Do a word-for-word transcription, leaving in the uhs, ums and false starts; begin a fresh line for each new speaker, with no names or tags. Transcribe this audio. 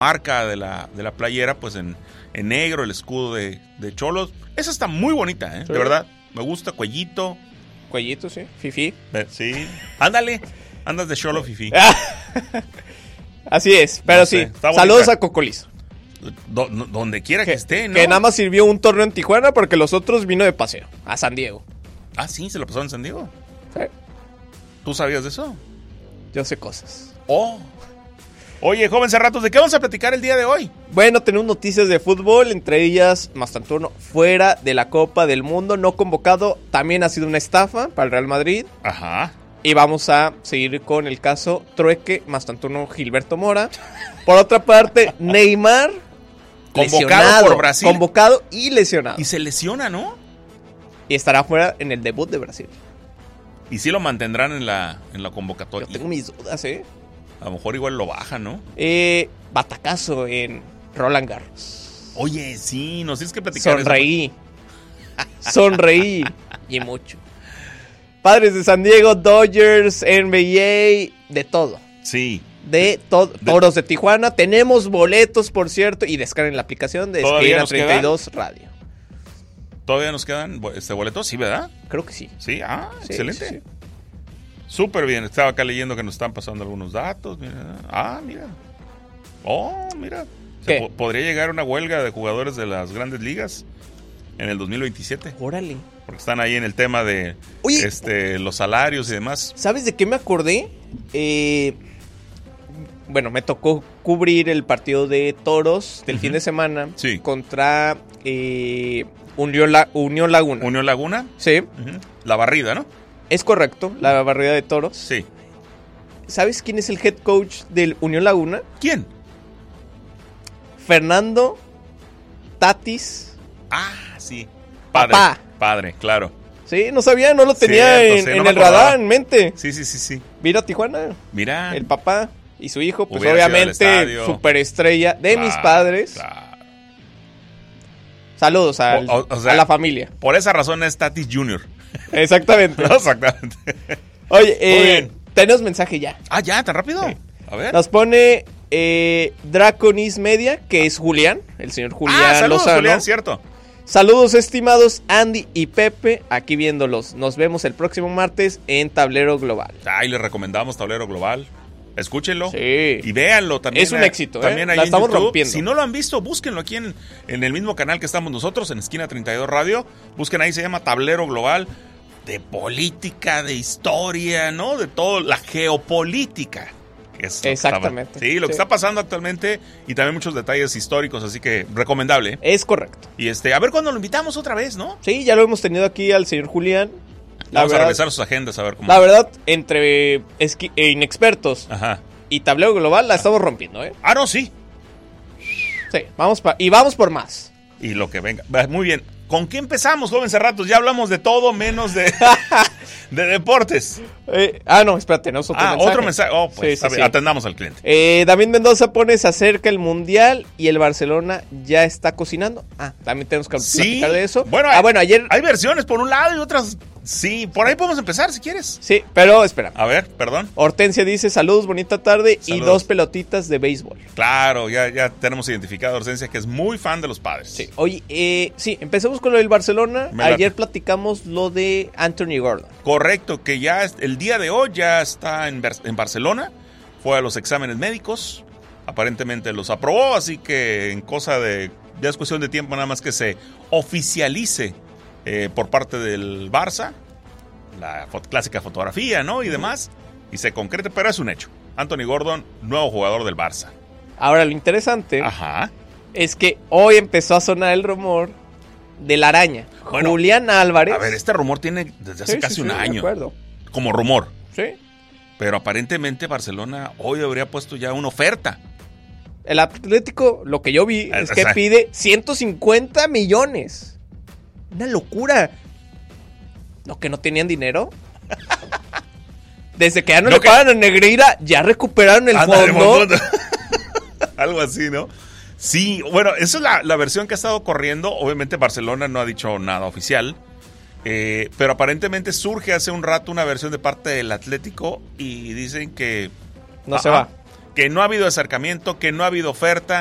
marca de la, de la playera, pues en, en negro, el escudo de, de Cholos. Esa está muy bonita, ¿eh? Sí. De verdad, me gusta, cuellito.
Cuellito, sí, fifí.
Sí, ándale, andas de Cholo fifí.
Así es, pero no sé, sí, saludos a Cocolizo.
Do, no, donde quiera que, que esté, ¿no?
Que nada más sirvió un torneo en Tijuana porque los otros vino de paseo, a San Diego.
Ah, sí, se lo pasó en San Diego.
Sí.
¿Tú sabías de eso?
Yo sé cosas.
Oh. Oye, joven Cerratos, ¿de qué vamos a platicar el día de hoy?
Bueno, tenemos noticias de fútbol, entre ellas Mastantuono fuera de la Copa del Mundo, no convocado, también ha sido una estafa para el Real Madrid.
Ajá.
Y vamos a seguir con el caso Trueque, Mastantuono, Gilberto Mora. Por otra parte, Neymar
convocado
lesionado,
por Brasil.
Convocado y lesionado.
Y se lesiona, ¿no?
Y estará fuera en el debut de Brasil.
Y sí lo mantendrán en la, en la convocatoria.
Yo tengo mis dudas, ¿eh?
A lo mejor igual lo bajan, ¿no?
Eh, batacazo en Roland Garros.
Oye, sí, nos tienes que platicar.
Sonreí. Eso. Sonreí. Y mucho. Padres de San Diego, Dodgers, N B A, de todo.
Sí.
De to- Toros de Tijuana. Tenemos boletos, por cierto, y descarguen la aplicación de Esquina treinta y dos Radio.
¿Todavía nos quedan este boletos? Sí, ¿verdad?
Creo que sí.
Sí, ah,
sí,
excelente.
Sí, sí.
Súper bien. Estaba acá leyendo que nos están pasando algunos datos. Mira. Ah, mira. Oh, mira. Se po- podría llegar una huelga de jugadores de las grandes ligas en el dos mil veintisiete.
Órale.
Porque están ahí en el tema de Oye, este, los salarios y demás.
¿Sabes de qué me acordé? Eh, bueno, me tocó cubrir el partido de Toros del uh-huh. fin de semana
sí.
contra eh, Unión, La- Unión Laguna.
¿Unión Laguna?
Sí.
Uh-huh. La barrida, ¿no?
Es correcto, la barrida de Toros.
Sí.
¿Sabes quién es el head coach del Unión Laguna?
¿Quién?
Fernando Tatis.
Ah, sí. Padre.
Papá.
Padre, claro.
Sí, no sabía, no lo tenía Cierto, en, sí, no en el radar, en mente.
Sí, sí, sí, sí.
Mira Tijuana.
Mira.
El papá y su hijo, pues obviamente superestrella de claro, mis padres. Claro. Saludos al, o, o sea, a la familia.
Por esa razón es Tatis junior
Exactamente.
No, exactamente.
Oye, eh, tenemos mensaje ya.
Ah, ya, tan rápido. Sí. A ver.
Nos pone eh, Draconis Media, que es Julián, el señor Julián
ah, saludos,
Lozano.
Julián, cierto.
Saludos, estimados Andy y Pepe, aquí viéndolos. Nos vemos el próximo martes en Tablero Global.
Ay, les recomendamos Tablero Global. Escúchenlo.
Sí.
Y véanlo también.
Es un éxito,
también
¿eh?
ahí
La
en
estamos
YouTube.
rompiendo.
Si no lo han visto, búsquenlo aquí en, en el mismo canal que estamos nosotros, en Esquina treinta y dos Radio. Busquen ahí, se llama Tablero Global. De política, de historia, ¿no? De todo, la geopolítica. Es
Exactamente.
Está, sí, lo que sí. está pasando actualmente y también muchos detalles históricos, así que recomendable.
Es correcto.
Y este, a ver cuándo lo invitamos otra vez, ¿no?
Sí, ya lo hemos tenido aquí al señor Julián.
La Vamos verdad, a revisar sus agendas a ver cómo.
La verdad, entre esqui- eh, inexpertos
Ajá.
y Tablero Global la estamos rompiendo, ¿eh?
Ah, no, sí.
Sí, vamos pa- y vamos por más.
Y lo que venga. Muy bien. ¿Con qué empezamos, joven Cerratos? Ya hablamos de todo menos de, de deportes.
Eh, ah, no, espérate, no es otro
ah,
mensaje.
otro mensaje. Oh, pues,
sí, sí,
ver,
sí.
atendamos al cliente.
Eh, David Mendoza pone, se acerca el Mundial y el Barcelona ya está cocinando. Ah, también tenemos que
sí.
platicar de eso.
Bueno,
ah,
hay,
bueno, ayer...
Hay versiones por un lado y otras... Sí, por ahí podemos empezar si quieres.
Sí, pero espera.
A ver, perdón.
Hortensia dice, saludos, bonita tarde saludos. Y dos pelotitas de béisbol.
Claro, ya, ya tenemos identificado a Hortensia que es muy fan de los Padres.
Sí, oye, eh, sí, empecemos con lo del Barcelona. Ayer platicamos lo de Anthony Gordon.
Correcto, que ya el día de hoy ya está en, en Barcelona, fue a los exámenes médicos, aparentemente los aprobó, así que en cosa de, ya es cuestión de tiempo nada más que se oficialice Eh, por parte del Barça, la fot- clásica fotografía, ¿no? Y demás, y se concrete, pero es un hecho. Anthony Gordon, nuevo jugador del Barça.
Ahora, lo interesante
Ajá.
es que hoy empezó a sonar el rumor de la araña. Bueno, Julián Álvarez.
A ver, este rumor tiene desde hace
sí,
casi
sí,
un
sí,
año.
De acuerdo.
Como rumor.
Sí.
Pero aparentemente Barcelona hoy habría puesto ya una oferta.
El Atlético, lo que yo vi, es, es que
sea,
pide ciento cincuenta millones. Una locura. ¿No que no tenían dinero? Desde que ya no, no le que... pagan a Negreira, ya recuperaron el Anda, fondo.
Algo así, ¿no? Sí, bueno, esa es la, la versión que ha estado corriendo. Obviamente Barcelona no ha dicho nada oficial. Eh, pero aparentemente surge hace un rato una versión de parte del Atlético y dicen que...
No ajá, se va.
que no ha habido acercamiento, que no ha habido oferta.